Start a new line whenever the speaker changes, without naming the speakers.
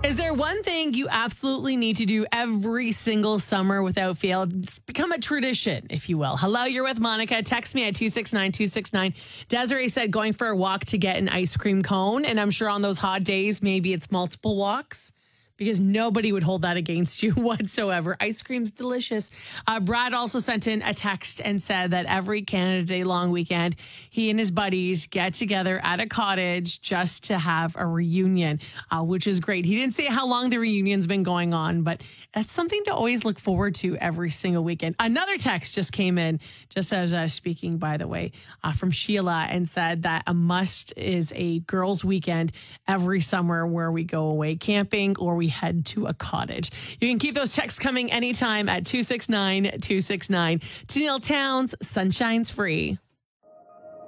Is there one thing you absolutely need to do every single summer without fail? It's become a tradition, if you will. Hello, you're with Monica. Text me at 269-269. Desiree said going for a walk to get an ice cream cone. And I'm sure on those hot days, maybe it's multiple walks, because nobody would hold that against you whatsoever. Ice cream's delicious. Brad also sent in a text and said that every Canada Day long weekend, he and his buddies get together at a cottage just to have a reunion, which is great. He didn't say how long the reunion's been going on, but that's something to always look forward to every single weekend. Another text just came in, just as I was speaking, by the way, from Sheila, and said that a must is a girls' weekend every summer where we go away camping or we head to a cottage. You can keep those texts coming anytime at 269-269. Tennille Towns, Sunshine's Free.